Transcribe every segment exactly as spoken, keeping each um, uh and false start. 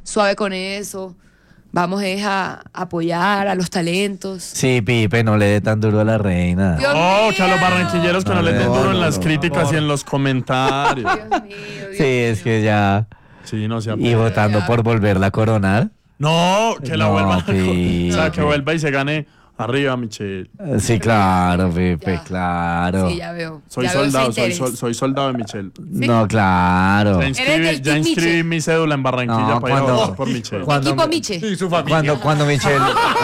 suave con eso. Vamos es a apoyar a los talentos. Sí, Pipe, no le dé tan duro a la reina. Dios Oh, mío. que a los barranquilleros que no, No, les den no, duro no, en las no, críticas no. y en los comentarios. Dios mío, Dios Sí, es mío. que ya... Sí, no sea. Y votando por volverla a coronar. No, que la No, vuelva. O Pipe. sea, que vuelva y se gane arriba, Michelle. Sí, claro, Pipe, Ya. claro. Sí, ya veo. Soy ya veo ese soldado, soy, interés. sol- soy soldado de Michelle. No, claro. Ya inscribí, del ya Team inscribí Michel. mi cédula en Barranquilla No, para ir a cuando- votar por Michelle. cuando- Equipo Miche. Y su familia. Cuando, cuando Michelle...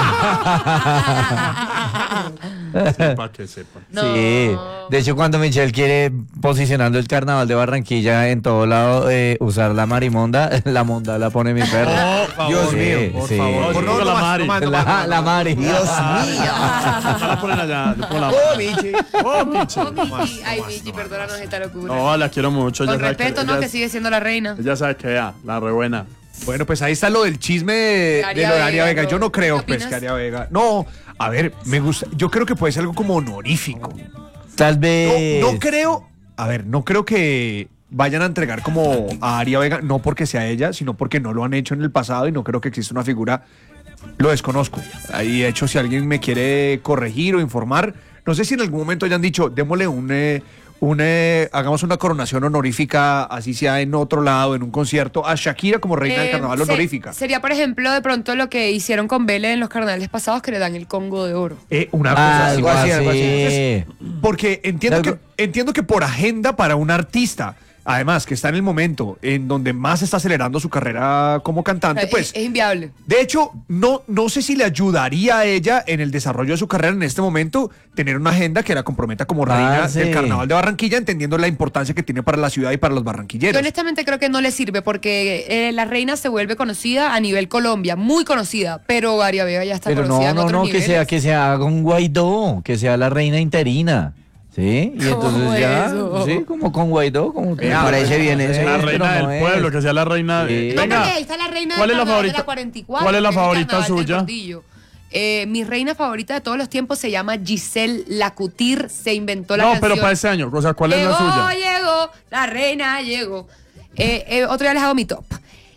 Para que sepa. No. Sí, de hecho cuando Michelle quiere, posicionando el carnaval de Barranquilla en todo lado, eh, usar la marimonda, la monda la pone mi perro. Por favor, Dios Sí, mío, por sí. favor. Por Yo no, pongo no la más, Mari. no más, no La, más, no la más. Mari. Dios mío. Ya la ponen allá. yo pongo la Oh, biche. Oh, Michi. Oh, Michi. Ay, Michi, perdónanos esta locura. No, la quiero mucho. Con ya sabe respeto, que, ¿no? ella Que es- sigue siendo la reina. Ella sabe que ya, la re buena. Bueno, pues ahí está lo del chisme de, Aria de lo de Aria Vega, Vega. Yo no ¿qué creo, opinas? pues, que Aria Vega. No, a ver, me gusta. Yo creo que puede ser algo como honorífico. Tal vez... No, no creo. A ver, no creo que vayan a entregar como a Aria Vega, no porque sea ella, sino porque no lo han hecho en el pasado y no creo que exista una figura. Lo desconozco. Ahí, de hecho, si alguien me quiere corregir o informar, no sé si en algún momento hayan dicho, démosle un, eh, un eh, hagamos una coronación honorífica, así sea en otro lado, en un concierto, a Shakira como reina del Eh, carnaval se- honorífica. Sería, por ejemplo, de pronto lo que hicieron con Vélez en los carnavales pasados, que le dan el Congo de Oro. Eh, una cosa así, Algo algo así, algo así. así. Entonces, porque entiendo Algo- que, entiendo que por agenda para un artista, además que está en el momento en donde más está acelerando su carrera como cantante, Es- pues es, inviable. de hecho, no, no sé si le ayudaría a ella en el desarrollo de su carrera en este momento tener una agenda que la comprometa como reina Ah, sí. del carnaval de Barranquilla, entendiendo la importancia que tiene para la ciudad y para los Yo barranquilleros. honestamente creo que no le sirve porque eh, la reina se vuelve conocida a nivel Colombia, muy conocida, pero Aria Vega ya está Pero conocida no, en no, otros no, que niveles. sea, que se haga un Guaidó, que sea la reina interina. ¿Sí? Y ¿Cómo entonces ya, eso? sí, como con Guaidó, como que Me parece bien eso. La pero reina no del es. pueblo, que sea la reina. Sí. No, Venga, porque ahí está la reina ¿cuál del es la carnaval de favorita? la cuarenta y cuatro, ¿Cuál es la que el favorita carnaval del suya? Gordillo. Eh, mi reina favorita de todos los tiempos se llama Giselle Lacutir, se inventó la no, canción. pero para ese año, o sea, ¿cuál es llegó, la suya? Llegó, la reina llegó. Eh, eh, otro día les hago mi top.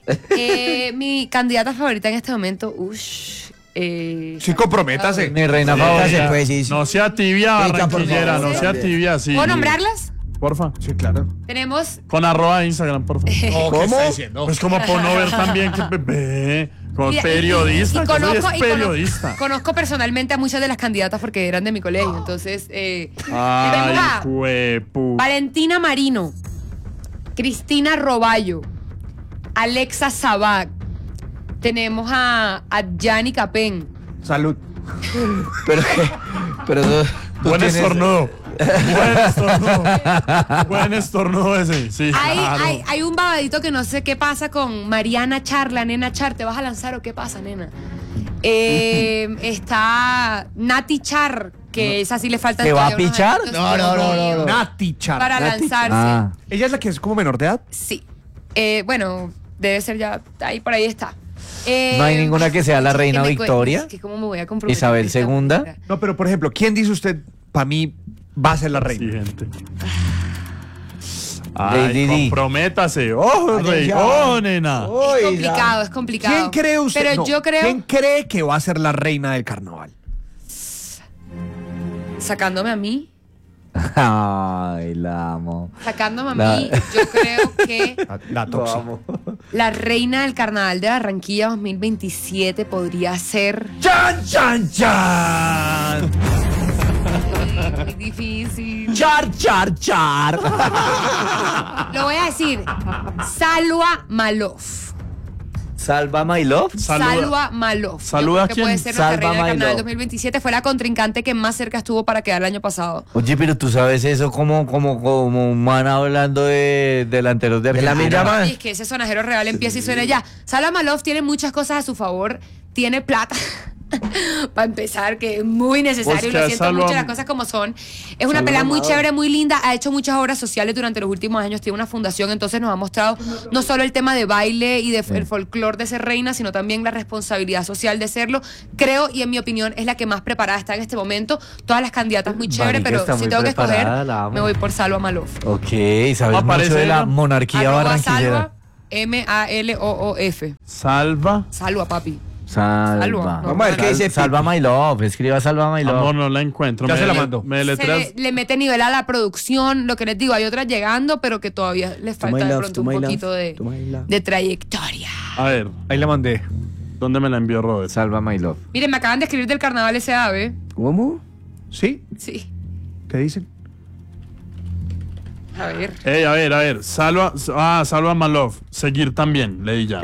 Eh, mi candidata favorita en este momento, ush, eh, Sí, comprométase. Mi reina Sí, favorita. ya. pues, sí, sí. No sea tibia, Venga, por barranquillera, favor, no sea sí. tibia, sí. ¿Puedo nombrarlas? Porfa. Sí, claro. Tenemos Con arroba de Instagram, porfa. ¿Cómo? ¿Qué está diciendo? Pues como por no ver también que ve, como Mira, periodista, y- y yo soy conozco- es y conozco- periodista. Conozco personalmente a muchas de las candidatas porque eran de mi colegio. Entonces, eh, Ay, tenemos a juepu. Valentina Marino, Cristina Roballo, Alexa Sabac. Tenemos a, a Yanni Capén. Salud. Pero, pero tú- tú Buen tienes- estornudo. Buen estornudo. Buen estornudo ese. Sí, Hay, claro. hay, hay un babadito que no sé qué pasa con Mariana Char, la nena Char. ¿Te vas a lanzar o qué pasa, nena? Eh, está Nati Char, que esa sí le falta. ¿Se va a todavía unos pichar? añitos No, no, no, no, no. Nati Char. para Nati- lanzarse. Ah. ¿Ella es la que es como menor de edad? Sí. Eh, bueno, debe ser ya. Ahí por ahí está. Eh, ¿No hay ninguna que sea la reina ¿qué me cue- Victoria? Es que ¿cómo me voy a comprometer Isabel de esta segunda. manera? No, pero por ejemplo, ¿quién dice usted, para mí, va a ser la reina? Sí, gente. Lady Ay, Di. comprométase. ¡Oh, rey! ya. ¡Oh, nena! Es complicado, es complicado. ¿Quién cree usted? Pero no, yo creo, ¿Quién cree que va a ser la reina del carnaval? sacándome a mí, Ay, la amo. sacándome a La- mí, yo creo que La, la tóxica. la reina del carnaval de Barranquilla dos mil veintisiete podría ser ¡Chan, chan, chan! muy, muy difícil. Char, char, char. Lo voy a decir. Salwa Malof. Salva My Love. Saluda. Salwa Malof. Yo ¿Saluda creo a que quién? puede ser nuestra Salva reina del My carnaval Love. dos mil veintisiete. Fue la contrincante que más cerca estuvo para quedar el año pasado. Oye, pero tú sabes eso como, como, como man hablando de delanteros de De la Argentina. Mirama. Y es que ese sonajero real empieza y suena ya. Salwa Malof tiene muchas cosas a su favor. Tiene plata. Para empezar, que es muy necesario Pues y que lo a siento Salva- mucho las cosas como son. Es una Salva pelea muy Amador. chévere, muy linda. Ha hecho muchas obras sociales durante los últimos años. Tiene una fundación, entonces nos ha mostrado no solo el tema de baile y de el folclore de ser reina, sino también la responsabilidad social de serlo. Creo, y en mi opinión, es la que más preparada está en este momento. Todas las candidatas muy chéveres, Marica, pero está si muy tengo que escoger, preparada, la amo. me voy por Salva Malof. Ok, sabes ¿Cómo aparece mucho de la ella? monarquía Arroba barranquillera. Salva M A L O O F. Salva. Salva, papi. Salva. Salva. Vamos a ver qué dice. Salva My Love. Escriba Salva My Love. Amor, no la encuentro. Ya me se la dele- mando. Me Se deletreas. le, le mete nivel a la producción, lo que les digo, hay otras llegando, pero que todavía les To my falta de love, pronto to un my love, poquito de, to my love. de trayectoria. A ver, Ahí la mandé. ¿dónde me la envió Robert? Salva My Love. Miren, me acaban de escribir del carnaval S A B. ¿Cómo? ¿Sí? Sí. ¿Qué dicen? A ver. Ey, a ver, a ver. Salva. Ah, Salva Malov. Seguir también, leí ya.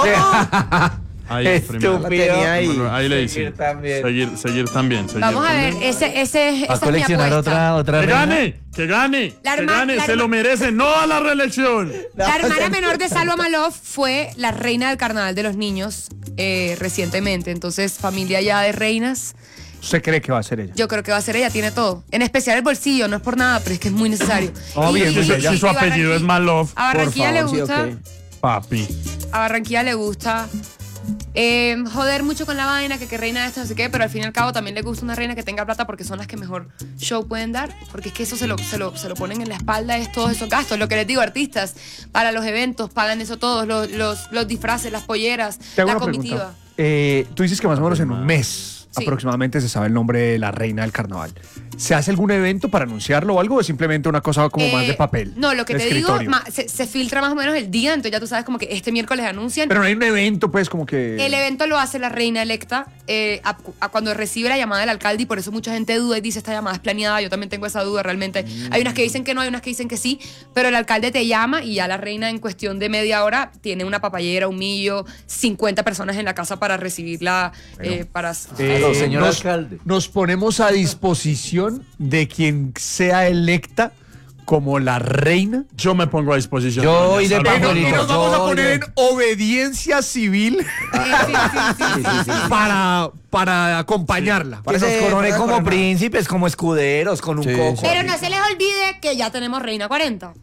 Ahí, primero. La tenía ahí. Bueno, ahí le Seguir dice. también. Seguir, seguir también. Seguir Vamos a también. ver, ese, ese, Va a esa es mi coleccionar apuesta. otra, otra ¡Que reina. gane! ¡Que gane! La ¡Que herma- gane! la ¡Se lo herma- merece! ¡No a la reelección! La hermana menor de Salva Maloff fue la reina del carnaval de los niños eh, recientemente. Entonces, familia ya de reinas, ¿Usted cree que va a ser ella? yo creo que va a ser ella, tiene todo. En especial el bolsillo, no es por nada, pero es que es muy necesario. Ah, Y- bien, y- pues Si, ella. si su y apellido Barranqui- es Malov, A Barranquilla le favor, sí, gusta, ok. papi. a Barranquilla le gusta eh, joder mucho con la vaina, que, que reina esto, no sé qué, pero al fin y al cabo también le gusta una reina que tenga plata porque son las que mejor show pueden dar, porque es que eso se lo, se lo, se lo ponen en la espalda, es todos esos gastos. Lo que les digo, artistas, para los eventos, pagan eso todos, los, los, los disfraces, las polleras, Te hago la una comitiva. pregunta. Eh, tú dices que más o menos en un mes Sí. aproximadamente se sabe el nombre de la reina del carnaval. ¿Se hace algún evento para anunciarlo o algo? ¿O es simplemente una cosa como más Eh, de papel? No, lo que de te digo, escritorio? ma- se, se filtra más o menos el día, entonces ya tú sabes como que este miércoles anuncian. Pero no hay un evento, pues, como que... El evento lo hace la reina electa eh, a- a cuando recibe la llamada del alcalde y por eso mucha gente duda y dice esta llamada es planeada. Yo también tengo esa duda realmente. Hay unas que dicen que no, hay unas que dicen que sí, pero el alcalde te llama y ya la reina en cuestión de media hora tiene una papayera, un millo, cincuenta personas en la casa para recibirla, eh, para... Eh, Pero, señor nos, alcalde. nos ponemos a disposición de quien sea electa como la reina. Yo me pongo a disposición. Yo doña hoy de Salva Y nos, y Pablito, nos vamos a yo- poner yo- en obediencia civil Sí, sí, sí, sí, sí, sí. para, para acompañarla. Que nos Parece- corone parece como corona. príncipes, como escuderos, con un Sí, coco. sí. Pero no se les olvide que ya tenemos reina cuarenta.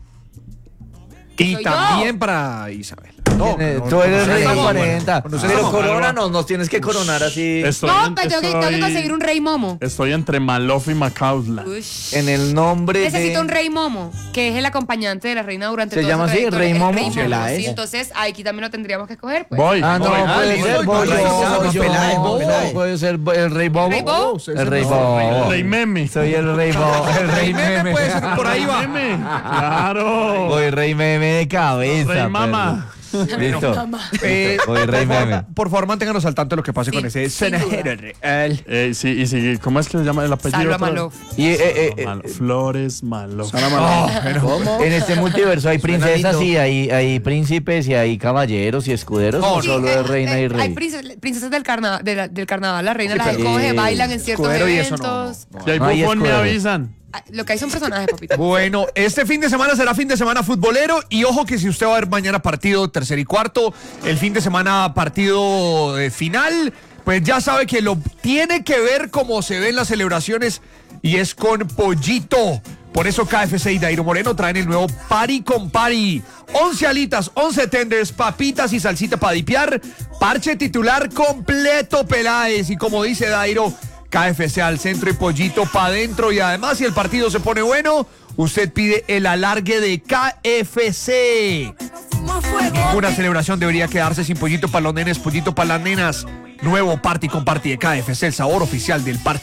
Y soy también yo. para Isabel. No, Tiene- no, Tú no, eres no, reina no, cuarenta. no, no, no, Pero no, corónanos, nos tienes que coronar así. Estoy No, en- pero tengo que, tengo que estoy- conseguir un rey momo. Estoy entre Malov y Macausla. Ush. En el nombre Necesito de... un rey momo, que es el acompañante de la reina durante ¿Se todo llama su así, trayectoria. rey Es momo? Rey Peláez. sí, entonces aquí también lo tendríamos que escoger. Pues. Voy. Ah, no, voy. puede listo, ser voy, Boyo. voy, voy, Yo, Peláez, no, Peláez. puede ser bo- el rey Bobo. ¿Rey Bobo? El rey Bobo. Rey Meme. Soy el rey Bobo. El rey meme. puede ser, por ahí va. Meme. Claro. Voy rey meme de cabeza. Rey Mama. perro. Listo. Eh, Voy rey por, meme. favor, por favor, manténganos al tanto de lo que pase Sí, con ese sin duda. senador. El- Eh, sí, y sí, ¿cómo es que se llama el apellido? Salva otra vez? Malov. Y eh, eh, eh, Mal- Flores Malov. ¿Cómo? en este multiverso hay Suena princesas lindo. y hay, hay príncipes y hay caballeros y escuderos. No, o Sí, solo eh, es reina eh, y Hay rey. princes- princesas del, carna- de la- del carnaval, la reina Sí, las pero- escoge, Sí. bailan en ciertos Escudero y eso no, eventos. no, no. Si hay No hay bufón, me escudero. avisan. Ah, Lo que hay son personajes, papito. Bueno, este fin de semana será fin de semana futbolero y ojo que si usted va a ver mañana partido tercer y cuarto, el fin de semana partido eh, final, pues ya sabe que lo tiene que ver como se ven las celebraciones y es con pollito. Por eso K F C y Dairo Moreno traen el nuevo Party con Party. once alitas, once tenders, papitas y salsita para dipear. Parche titular completo, Peláez. Y como dice Dairo, K F C al centro y pollito para adentro. Y además, si el partido se pone bueno, usted pide el alargue de K F C. Ninguna celebración debería quedarse sin pollito para los nenes, pollito para las nenas. Nuevo Party con Party de K F C, el sabor oficial del parche.